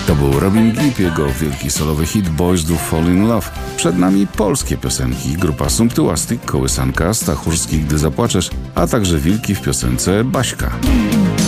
To był Robin Gibb, jego wielki solowy hit Boys Do Fall in Love. Przed nami polskie piosenki, grupa Sumptuastic, kołysanka, Stachurski Gdy zapłaczesz, a także Wilki w piosence Baśka.